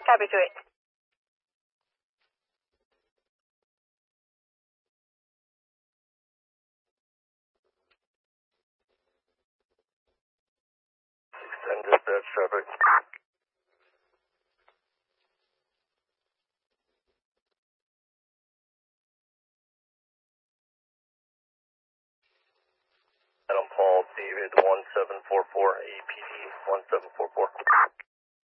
Copy to it. Send dispatch traffic. Adam Paul, David 1744, APD 1744.